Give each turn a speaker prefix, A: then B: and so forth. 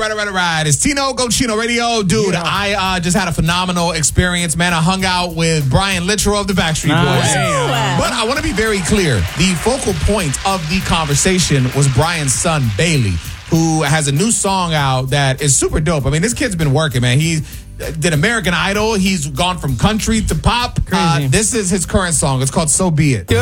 A: right. It's Tino Gochino Radio. Dude, I just had a phenomenal experience, man. I hung out with Brian Littrell of the Backstreet Boys. But I want to be very clear. The focal point of the conversation was Brian's son, Bailey, who has a new song out that is super dope. I mean, this kid's been working, man. He did American Idol. He's gone from country to pop. This is his current song. It's called So Be It.